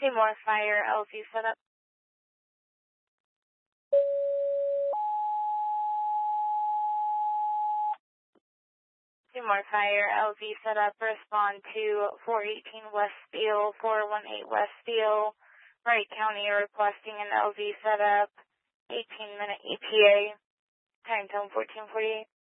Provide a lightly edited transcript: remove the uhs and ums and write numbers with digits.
Seymour Fire, LV setup. Seymour Fire, LV setup, respond to 418 West Steel, 418 West Steel, Wright County requesting an LV setup, 18-minute ETA, time zone 1448.